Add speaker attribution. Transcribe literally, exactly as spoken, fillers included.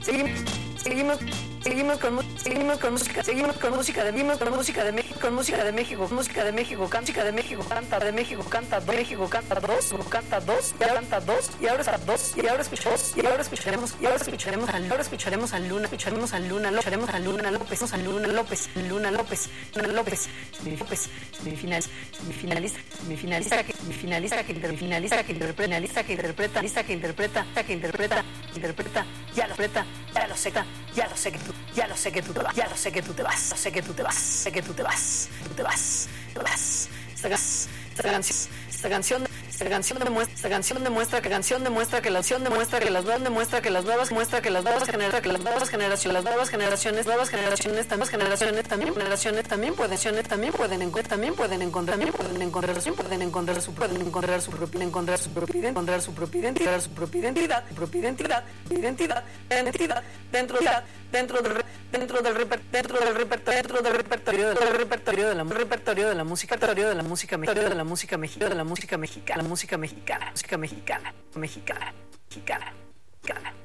Speaker 1: seguimos, seguimos, seguimos con seguimos con música, seguimos con música de seguimos con música de México, con música de México, música de México, música de México, canta de México, canta de México, canta dos, canta dos, y ahora canta dos, y ahora está dos, y ahora escuchamos, y ahora escucharemos, y ahora escucharemos a ahora escucharemos a Luna, escucharemos a Luna, escucharemos a Luna López, a Luna López, Luna López, Luna López, López, semifinal, semifinalista, semifinalista que semifinalista que interfinalista que interpreta, que interpreta, lista que interpreta, que interpreta, interpreta, ya lo interpreta, ya lo sé, ya lo sé que tú, ya lo sé que tú te vas, ya lo sé que tú te vas, sé que tú te vas, sé que tú te vas, tú te vas, tú te vas. Esta, esta canción, esta canción, esta canción demuestra, esta canción demuestra que canción demuestra que la acción demuestra que las nuevas demuestra que las nuevas muestra que las nuevas generaciones, que las nuevas generaciones, las nuevas generaciones, nuevas generaciones, también generaciones, también generaciones, también pueden, también pueden encontrar, también pueden encontrar, también pueden encontrar, pueden encontrar su, pueden encontrar su propia, encontrar su propia, encontrar su propia identidad, su propia identidad, propia identidad, identidad, identidad, dentro de dentro del dentro del reper, dentro del repertorio dentro del repertorio del repertorio de la repertorio de la música repertorio de la música de la música mexicana de la música mexicana la música mexicana música mexicana mexicana mexicana mexicana